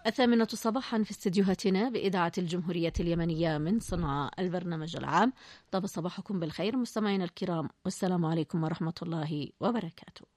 الثامنة صباحا في استديوهاتنا بإذاعة الجمهورية اليمنية من صنعاء البرنامج العام. طاب صباحكم بالخير مستمعينا الكرام، والسلام عليكم ورحمة الله وبركاته.